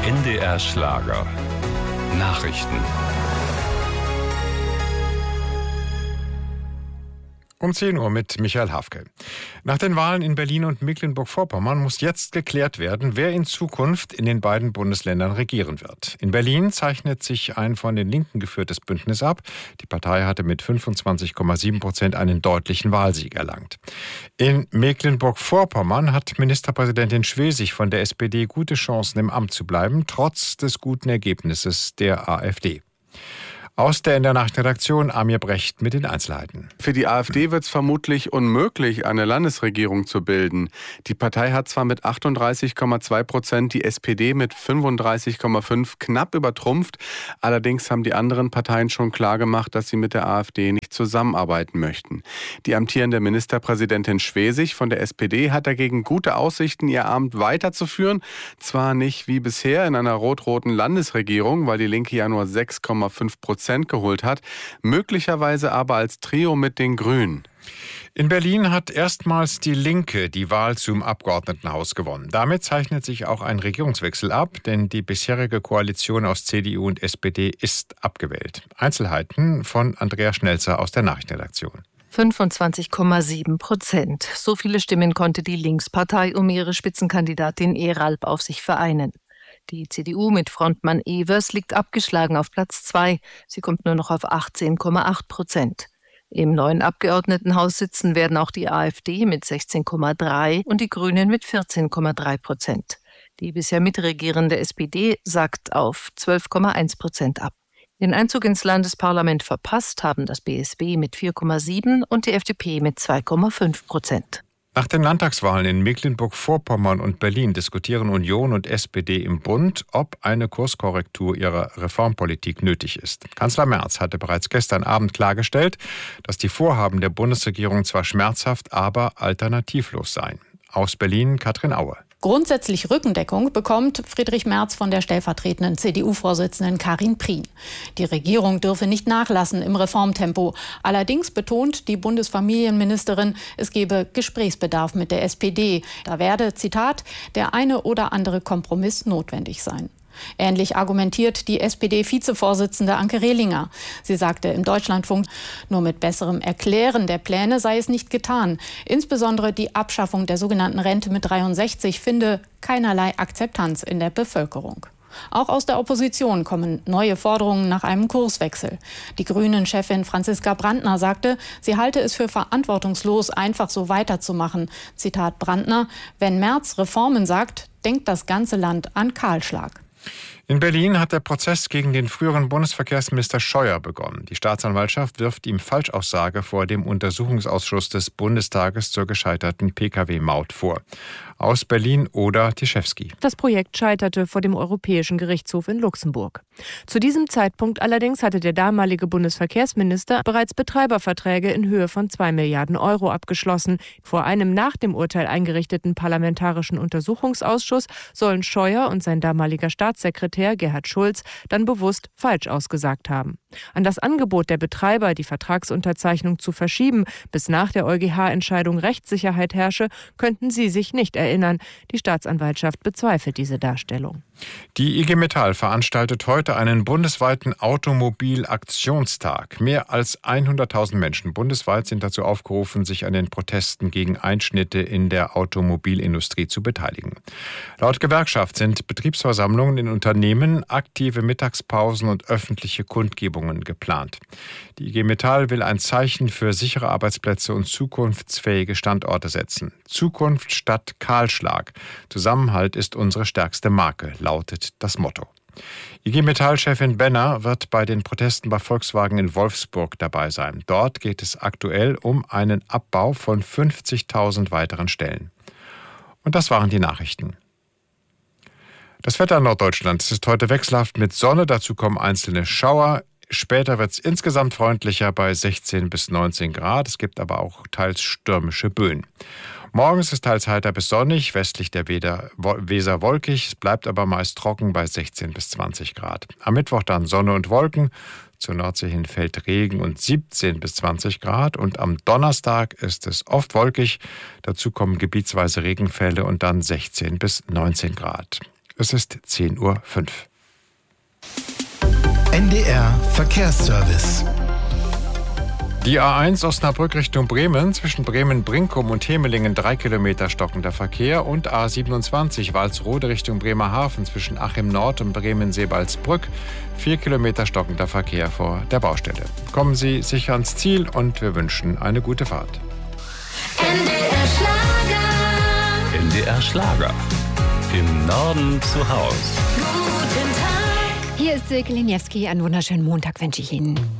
NDR Schlager. Nachrichten. Um 10 Uhr mit Michael Hafke. Nach den Wahlen in Berlin und Mecklenburg-Vorpommern muss jetzt geklärt werden, wer in Zukunft in den beiden Bundesländern regieren wird. In Berlin zeichnet sich ein von den Linken geführtes Bündnis ab. Die Partei hatte mit 25,7% einen deutlichen Wahlsieg erlangt. In Mecklenburg-Vorpommern hat Ministerpräsidentin Schwesig von der SPD gute Chancen, im Amt zu bleiben, trotz des guten Ergebnisses der AfD. Aus der NDR Nachrichtenredaktion Amir Brecht mit den Einzelheiten. Für die AfD wird es vermutlich unmöglich, eine Landesregierung zu bilden. Die Partei hat zwar mit 38,2% die SPD mit 35,5% knapp übertrumpft. Allerdings haben die anderen Parteien schon klargemacht, dass sie mit der AfD nicht zusammenarbeiten möchten. Die amtierende Ministerpräsidentin Schwesig von der SPD hat dagegen gute Aussichten, ihr Amt weiterzuführen. Zwar nicht wie bisher in einer rot-roten Landesregierung, weil die Linke ja nur 6,5% geholt hat, möglicherweise aber als Trio mit den Grünen. In Berlin hat erstmals die Linke die Wahl zum Abgeordnetenhaus gewonnen. Damit zeichnet sich auch ein Regierungswechsel ab, denn die bisherige Koalition aus CDU und SPD ist abgewählt. Einzelheiten von Andrea Schnelzer aus der Nachrichtenredaktion. 25,7%. So viele Stimmen konnte die Linkspartei um ihre Spitzenkandidatin Eralp auf sich vereinen. Die CDU mit Frontmann Evers liegt abgeschlagen auf Platz 2. Sie kommt nur noch auf 18,8%. Im neuen Abgeordnetenhaus sitzen werden auch die AfD mit 16,3% und die Grünen mit 14,3%. Die bisher mitregierende SPD sackt auf 12,1% ab. Den Einzug ins Landesparlament verpasst haben das BSB mit 4,7% und die FDP mit 2,5%. Nach den Landtagswahlen in Mecklenburg-Vorpommern und Berlin diskutieren Union und SPD im Bund, ob eine Kurskorrektur ihrer Reformpolitik nötig ist. Kanzler Merz hatte bereits gestern Abend klargestellt, dass die Vorhaben der Bundesregierung zwar schmerzhaft, aber alternativlos seien. Aus Berlin Katrin Aue. Grundsätzlich Rückendeckung bekommt Friedrich Merz von der stellvertretenden CDU-Vorsitzenden Karin Prien. Die Regierung dürfe nicht nachlassen im Reformtempo. Allerdings betont die Bundesfamilienministerin, es gebe Gesprächsbedarf mit der SPD. Da werde, Zitat, der eine oder andere Kompromiss notwendig sein. Ähnlich argumentiert die SPD-Vizevorsitzende Anke Rehlinger. Sie sagte im Deutschlandfunk, nur mit besserem Erklären der Pläne sei es nicht getan. Insbesondere die Abschaffung der sogenannten Rente mit 63 finde keinerlei Akzeptanz in der Bevölkerung. Auch aus der Opposition kommen neue Forderungen nach einem Kurswechsel. Die Grünen-Chefin Franziska Brandner sagte, sie halte es für verantwortungslos, einfach so weiterzumachen. Zitat Brandner: Wenn Merz Reformen sagt, denkt das ganze Land an Kahlschlag. In Berlin hat der Prozess gegen den früheren Bundesverkehrsminister Scheuer begonnen. Die Staatsanwaltschaft wirft ihm Falschaussage vor dem Untersuchungsausschuss des Bundestages zur gescheiterten Pkw-Maut vor. Aus Berlin Oda Tischewski. Das Projekt scheiterte vor dem Europäischen Gerichtshof in Luxemburg. Zu diesem Zeitpunkt allerdings hatte der damalige Bundesverkehrsminister bereits Betreiberverträge in Höhe von 2 Milliarden Euro abgeschlossen. Vor einem nach dem Urteil eingerichteten Parlamentarischen Untersuchungsausschuss sollen Scheuer und sein damaliger Staatssekretär Gerhard Schulz dann bewusst falsch ausgesagt haben. An das Angebot der Betreiber, die Vertragsunterzeichnung zu verschieben, bis nach der EuGH-Entscheidung Rechtssicherheit herrsche, könnten sie sich nicht erinnern. Die Staatsanwaltschaft bezweifelt diese Darstellung. Die IG Metall veranstaltet heute einen bundesweiten Automobilaktionstag. Mehr als 100.000 Menschen bundesweit sind dazu aufgerufen, sich an den Protesten gegen Einschnitte in der Automobilindustrie zu beteiligen. Laut Gewerkschaft sind Betriebsversammlungen in Unternehmen, aktive Mittagspausen und öffentliche Kundgebungen geplant. Die IG Metall will ein Zeichen für sichere Arbeitsplätze und zukunftsfähige Standorte setzen. Zukunft statt Kahlschlag. Zusammenhalt ist unsere stärkste Marke, lautet das Motto. IG Metall-Chefin Benner wird bei den Protesten bei Volkswagen in Wolfsburg dabei sein. Dort geht es aktuell um einen Abbau von 50.000 weiteren Stellen. Und das waren die Nachrichten. Das Wetter in Norddeutschland ist heute wechselhaft mit Sonne, dazu kommen einzelne Schauer. Später wird es insgesamt freundlicher bei 16 bis 19 Grad. Es gibt aber auch teils stürmische Böen. Morgens ist es teils heiter bis sonnig, westlich der Weser wolkig. Es bleibt aber meist trocken bei 16 bis 20 Grad. Am Mittwoch dann Sonne und Wolken. Zur Nordsee hin fällt Regen und 17 bis 20 Grad. Und am Donnerstag ist es oft wolkig. Dazu kommen gebietsweise Regenfälle und dann 16 bis 19 Grad. Es ist 10:05 Uhr. NDR Verkehrsservice. Die A1 Osnabrück Richtung Bremen, zwischen Bremen-Brinkum und Hemelingen 3 Kilometer stockender Verkehr und A27 Walsrode Richtung Bremerhaven zwischen Achim Nord und Bremen-Seebaldsbrück 4 Kilometer stockender Verkehr vor der Baustelle. Kommen Sie sicher ans Ziel und wir wünschen eine gute Fahrt. NDR Schlager. NDR Schlager. Im Norden zu Haus. Guten Tag. Hier ist Silke Liniewski. Einen wunderschönen Montag wünsche ich Ihnen.